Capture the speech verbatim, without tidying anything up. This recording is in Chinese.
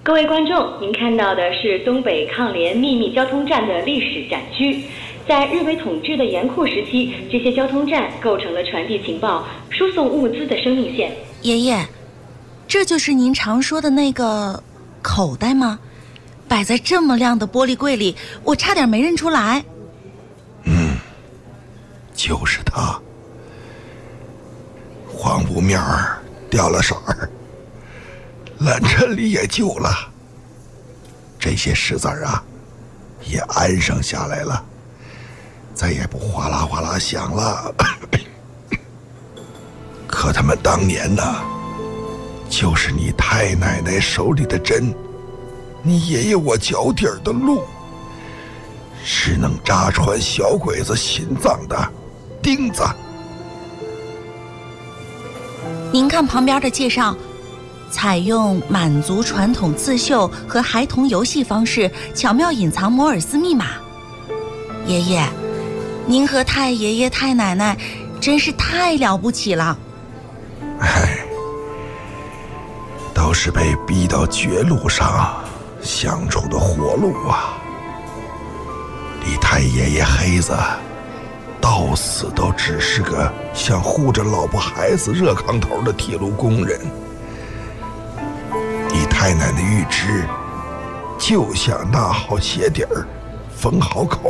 各位观众，您看到的是东北抗联秘密交通站的历史展区。在日伪统治的严酷时期，这些交通站构成了传递情报、输送物资的生命线。 爷爷，这就是您常说的那个口袋吗？摆在这么亮的玻璃柜里，我差点没认出来。 嗯，就是它。黄布面儿掉了色儿，蓝衬里也旧了，这些石子儿啊也安上下来了，再也不哗啦哗啦响了。可他们当年呢，就是你太奶奶手里的针，你爷爷我脚底儿的路，是能扎穿小鬼子心脏的钉子。 您看旁边的介绍，采用满族传统刺绣和孩童游戏方式，巧妙隐藏摩尔斯密码。爷爷，您和太爷爷太奶奶真是太了不起了。 哎，都是被逼到绝路上想出的活路啊！你太爷爷黑子到死都只是个想护着老婆孩子热炕头的铁路工人，你太奶奶玉芝就想纳好鞋底儿，缝好口。